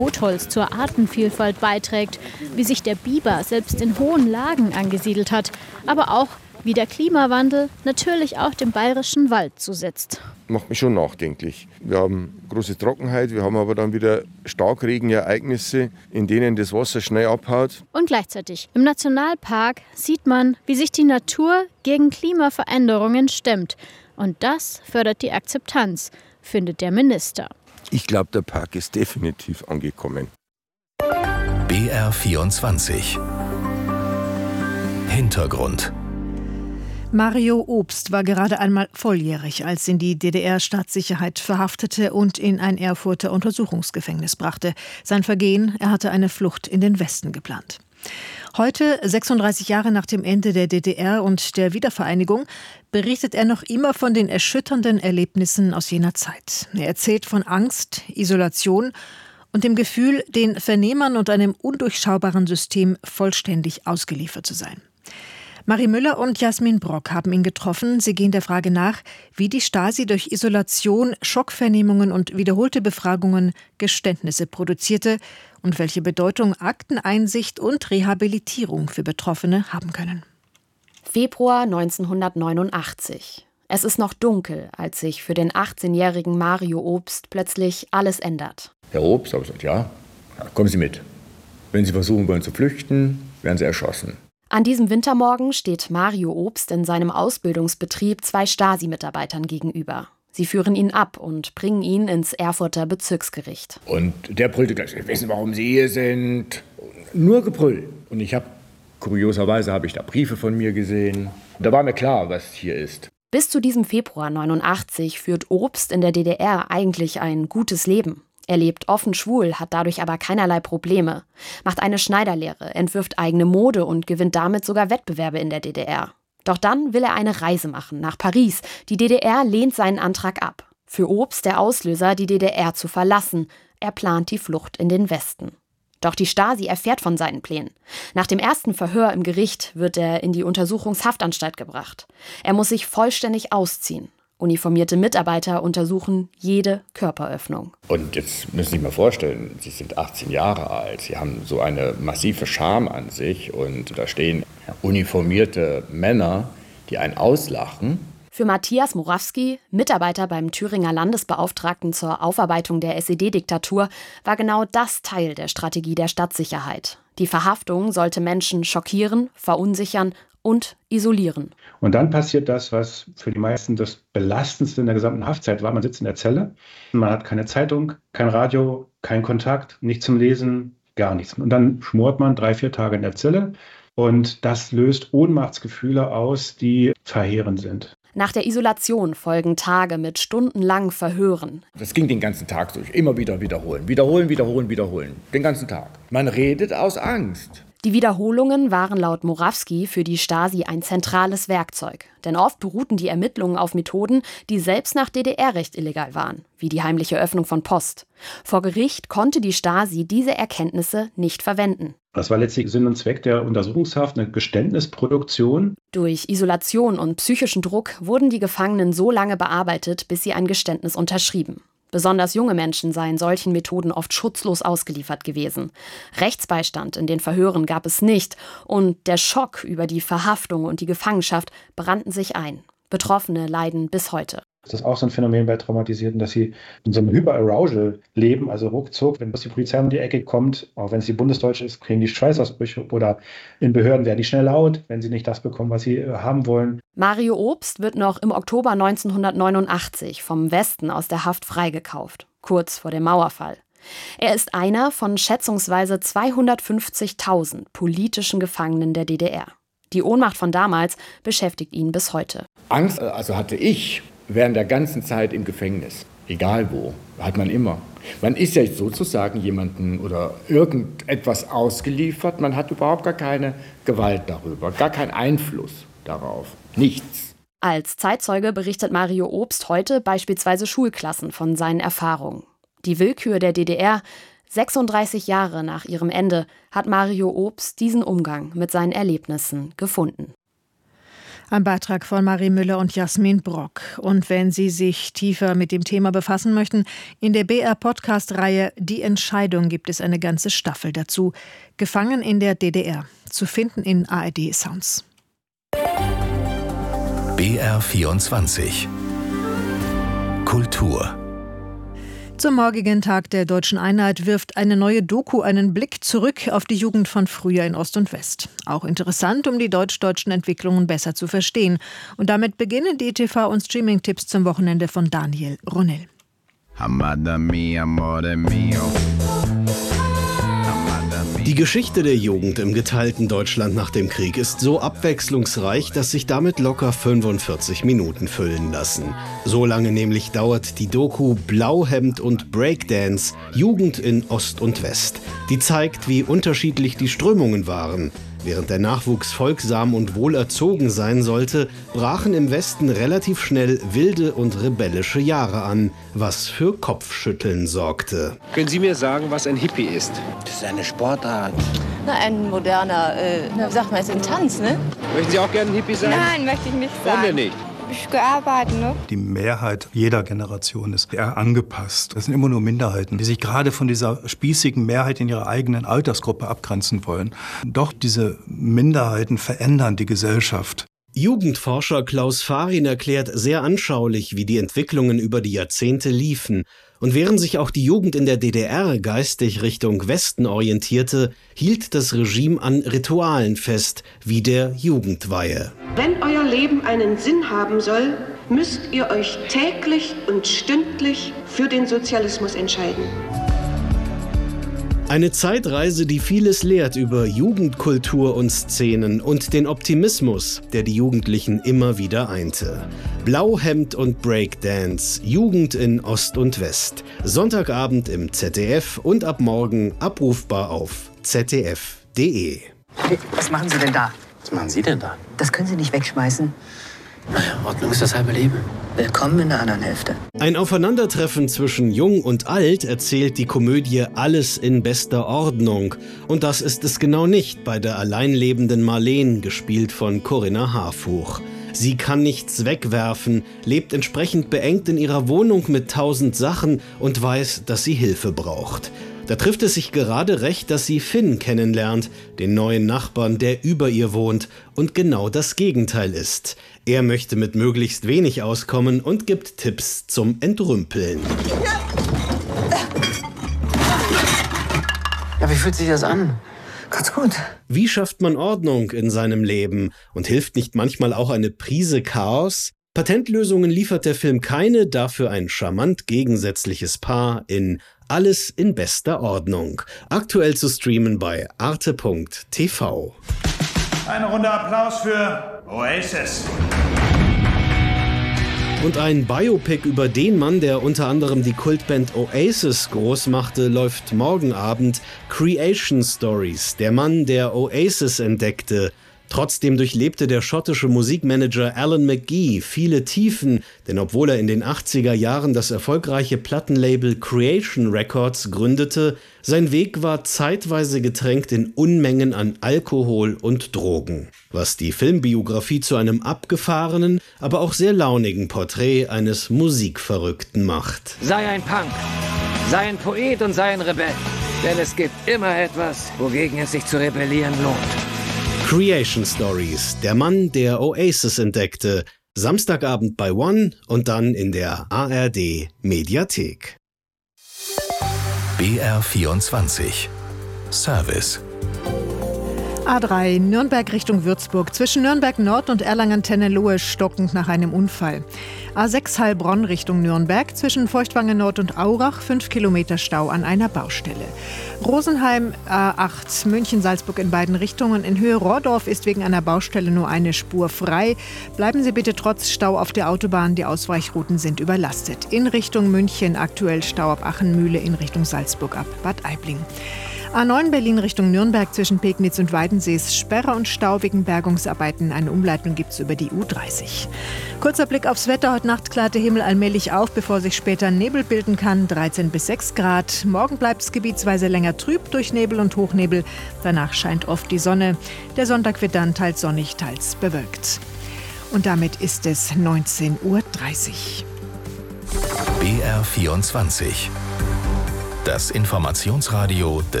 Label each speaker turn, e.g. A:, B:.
A: Totholz zur Artenvielfalt beiträgt, wie sich der Biber selbst in hohen Lagen angesiedelt hat, aber auch wie der Klimawandel natürlich auch dem bayerischen Wald zusetzt.
B: Macht mich schon nachdenklich. Wir haben große Trockenheit, wir haben aber dann wieder Starkregenereignisse, in denen das Wasser schnell abhaut.
A: Und gleichzeitig im Nationalpark sieht man, wie sich die Natur gegen Klimaveränderungen stemmt. Und das fördert die Akzeptanz, findet der Minister.
B: Ich glaube, der Park ist definitiv angekommen.
C: BR24 Hintergrund.
D: Mario Obst war gerade einmal volljährig, als ihn die DDR-Staatssicherheit verhaftete und in ein Erfurter Untersuchungsgefängnis brachte. Sein Vergehen: er hatte eine Flucht in den Westen geplant. Heute, 36 Jahre nach dem Ende der DDR und der Wiedervereinigung, berichtet er noch immer von den erschütternden Erlebnissen aus jener Zeit. Er erzählt von Angst, Isolation und dem Gefühl, den Vernehmern und einem undurchschaubaren System vollständig ausgeliefert zu sein. Marie Müller und Jasmin Brock haben ihn getroffen. Sie gehen der Frage nach, wie die Stasi durch Isolation, Schockvernehmungen und wiederholte Befragungen Geständnisse produzierte und welche Bedeutung Akteneinsicht und Rehabilitierung für Betroffene haben können.
E: Februar 1989. Es ist noch dunkel, als sich für den 18-jährigen Mario Obst plötzlich alles ändert.
F: Herr Obst, habe ich gesagt, ja, kommen Sie mit. Wenn Sie versuchen wollen zu flüchten, werden Sie erschossen.
E: An diesem Wintermorgen steht Mario Obst in seinem Ausbildungsbetrieb 2 Stasi-Mitarbeitern gegenüber. Sie führen ihn ab und bringen ihn ins Erfurter Bezirksgericht.
F: Und der brüllte gleich, wir wissen, warum Sie hier sind. Nur Gebrüll. Und kurioserweise habe ich da Briefe von mir gesehen. Da war mir klar, was hier ist.
E: Bis zu diesem Februar 89 führt Obst in der DDR eigentlich ein gutes Leben. Er lebt offen schwul, hat dadurch aber keinerlei Probleme, macht eine Schneiderlehre, entwirft eigene Mode und gewinnt damit sogar Wettbewerbe in der DDR. Doch dann will er eine Reise machen nach Paris. Die DDR lehnt seinen Antrag ab. Für Obst der Auslöser, die DDR zu verlassen. Er plant die Flucht in den Westen. Doch die Stasi erfährt von seinen Plänen. Nach dem ersten Verhör im Gericht wird er in die Untersuchungshaftanstalt gebracht. Er muss sich vollständig ausziehen. Uniformierte Mitarbeiter untersuchen jede Körperöffnung.
F: Und jetzt müssen Sie sich mal vorstellen, Sie sind 18 Jahre alt, Sie haben so eine massive Scham an sich und da stehen uniformierte Männer, die einen auslachen.
E: Für Matthias Morawski, Mitarbeiter beim Thüringer Landesbeauftragten zur Aufarbeitung der SED-Diktatur, war genau das Teil der Strategie der Stadtsicherheit. Die Verhaftung sollte Menschen schockieren, verunsichern und isolieren.
G: Und dann passiert das, was für die meisten das Belastendste in der gesamten Haftzeit war. Man sitzt in der Zelle, man hat keine Zeitung, kein Radio, kein Kontakt, nichts zum Lesen, gar nichts. Und dann schmort man 3-4 Tage in der Zelle und das löst Ohnmachtsgefühle aus, die verheerend sind.
E: Nach der Isolation folgen Tage mit stundenlangen Verhören.
F: Das ging den ganzen Tag durch, immer wieder wiederholen, wiederholen, den ganzen Tag. Man redet aus Angst.
E: Die Wiederholungen waren laut Morawski für die Stasi ein zentrales Werkzeug. Denn oft beruhten die Ermittlungen auf Methoden, die selbst nach DDR-Recht illegal waren, wie die heimliche Öffnung von Post. Vor Gericht konnte die Stasi diese Erkenntnisse nicht verwenden.
G: Das war letztlich Sinn und Zweck der Untersuchungshaft, eine Geständnisproduktion.
E: Durch Isolation und psychischen Druck wurden die Gefangenen so lange bearbeitet, bis sie ein Geständnis unterschrieben. Besonders junge Menschen seien solchen Methoden oft schutzlos ausgeliefert gewesen. Rechtsbeistand in den Verhören gab es nicht und der Schock über die Verhaftung und die Gefangenschaft brannten sich ein. Betroffene leiden bis heute.
G: Das ist auch so ein Phänomen bei Traumatisierten, dass sie in so einem Hyperarousal leben, also ruckzuck, wenn die Polizei um die Ecke kommt, auch wenn es die Bundesdeutsche ist, kriegen die Schweißausbrüche oder in Behörden werden die schnell laut, wenn sie nicht das bekommen, was sie haben wollen.
E: Mario Obst wird noch im Oktober 1989 vom Westen aus der Haft freigekauft, kurz vor dem Mauerfall. Er ist einer von schätzungsweise 250.000 politischen Gefangenen der DDR. Die Ohnmacht von damals beschäftigt ihn bis heute.
F: Angst hatte ich während der ganzen Zeit im Gefängnis. Egal wo, hat man immer. Man ist ja sozusagen jemandem oder irgendetwas ausgeliefert. Man hat überhaupt gar keine Gewalt darüber, gar keinen Einfluss darauf. Nichts.
E: Als Zeitzeuge berichtet Mario Obst heute beispielsweise Schulklassen von seinen Erfahrungen. Die Willkür der DDR, 36 Jahre nach ihrem Ende, hat Mario Obst diesen Umgang mit seinen Erlebnissen gefunden.
D: Ein Beitrag von Marie Müller und Jasmin Brock. Und wenn Sie sich tiefer mit dem Thema befassen möchten, in der BR-Podcast-Reihe Die Entscheidung gibt es eine ganze Staffel dazu. Gefangen in der DDR. Zu finden in ARD Sounds.
C: BR24 Kultur.
D: Zum morgigen Tag der Deutschen Einheit wirft eine neue Doku einen Blick zurück auf die Jugend von früher in Ost und West. Auch interessant, um die deutsch-deutschen Entwicklungen besser zu verstehen. Und damit beginnen die TV- und Streaming-Tipps zum Wochenende von Daniel Ronell.
H: Die Geschichte der Jugend im geteilten Deutschland nach dem Krieg ist so abwechslungsreich, dass sich damit locker 45 Minuten füllen lassen. So lange nämlich dauert die Doku Blauhemd und Breakdance – Jugend in Ost und West. Die zeigt, wie unterschiedlich die Strömungen waren. Während der Nachwuchs folgsam und wohlerzogen sein sollte, brachen im Westen relativ schnell wilde und rebellische Jahre an, was für Kopfschütteln sorgte.
I: Können Sie mir sagen, was ein Hippie ist?
J: Das ist eine Sportart.
K: Na, ein moderner, wie sagt man jetzt, ein Tanz, ne?
I: Möchten Sie auch gerne ein Hippie sein?
L: Nein, möchte ich nicht sein.
I: Warum denn nicht?
L: Ich gearbeitet, ne?
M: Die Mehrheit jeder Generation ist eher angepasst. Das sind immer nur Minderheiten, die sich gerade von dieser spießigen Mehrheit in ihrer eigenen Altersgruppe abgrenzen wollen. Doch diese Minderheiten verändern die Gesellschaft.
H: Jugendforscher Klaus Farin erklärt sehr anschaulich, wie die Entwicklungen über die Jahrzehnte liefen. Und während sich auch die Jugend in der DDR geistig Richtung Westen orientierte, hielt das Regime an Ritualen fest, wie der Jugendweihe.
N: Wenn euer Leben einen Sinn haben soll, müsst ihr euch täglich und stündlich für den Sozialismus entscheiden.
H: Eine Zeitreise, die vieles lehrt über Jugendkultur und Szenen und den Optimismus, der die Jugendlichen immer wieder einte. Blauhemd und Breakdance, Jugend in Ost und West. Sonntagabend im ZDF und ab morgen abrufbar auf zdf.de.
J: Hey, was machen Sie denn da? Was machen Sie denn da? Das können Sie nicht wegschmeißen. Ordnung ist das halbe Leben. Willkommen in der anderen Hälfte.
H: Ein Aufeinandertreffen zwischen Jung und Alt erzählt die Komödie Alles in bester Ordnung. Und das ist es genau nicht bei der alleinlebenden Marleen, gespielt von Corinna Harfuch. Sie kann nichts wegwerfen, lebt entsprechend beengt in ihrer Wohnung mit 1000 Sachen und weiß, dass sie Hilfe braucht. Da trifft es sich gerade recht, dass sie Finn kennenlernt, den neuen Nachbarn, der über ihr wohnt und genau das Gegenteil ist. Er möchte mit möglichst wenig auskommen und gibt Tipps zum Entrümpeln.
J: Ja, wie fühlt sich das an? Ganz gut.
H: Wie schafft man Ordnung in seinem Leben? Und hilft nicht manchmal auch eine Prise Chaos? Patentlösungen liefert der Film keine, dafür ein charmant gegensätzliches Paar in Alles in bester Ordnung. Aktuell zu streamen bei arte.tv.
O: Eine Runde Applaus für Oasis.
H: Und ein Biopic über den Mann, der unter anderem die Kultband Oasis groß machte, läuft morgen Abend. Creation Stories, der Mann, der Oasis entdeckte. Trotzdem durchlebte der schottische Musikmanager Alan McGee viele Tiefen, denn obwohl er in den 80er Jahren das erfolgreiche Plattenlabel Creation Records gründete, sein Weg war zeitweise getränkt in Unmengen an Alkohol und Drogen. Was die Filmbiografie zu einem abgefahrenen, aber auch sehr launigen Porträt eines Musikverrückten macht.
P: Sei ein Punk, sei ein Poet und sei ein Rebell, denn es gibt immer etwas, wogegen es sich zu rebellieren lohnt.
H: Creation Stories, der Mann, der Oasis entdeckte. Samstagabend bei One und dann in der ARD Mediathek.
C: BR24 Service.
D: A3 Nürnberg Richtung Würzburg. Zwischen Nürnberg Nord und Erlangen-Tennelohe stockend nach einem Unfall. A6 Heilbronn Richtung Nürnberg. Zwischen Feuchtwangen Nord und Aurach 5 Kilometer Stau an einer Baustelle. Rosenheim A8 München-Salzburg in beiden Richtungen. In Höhe Rohrdorf ist wegen einer Baustelle nur eine Spur frei. Bleiben Sie bitte trotz Stau auf der Autobahn. Die Ausweichrouten sind überlastet. In Richtung München aktuell Stau ab Achenmühle, in Richtung Salzburg ab Bad Aibling. A9 Berlin Richtung Nürnberg zwischen Pegnitz und Weidensees Sperre und Stau wegen Bergungsarbeiten. Eine Umleitung gibt es über die U30. Kurzer Blick aufs Wetter. Heute Nacht klart der Himmel allmählich auf, bevor sich später Nebel bilden kann. 13 bis 6 Grad. Morgen bleibt es gebietsweise länger trüb durch Nebel und Hochnebel. Danach scheint oft die Sonne. Der Sonntag wird dann teils sonnig, teils bewölkt. Und damit ist es 19:30 Uhr.
C: BR24. Das Informationsradio des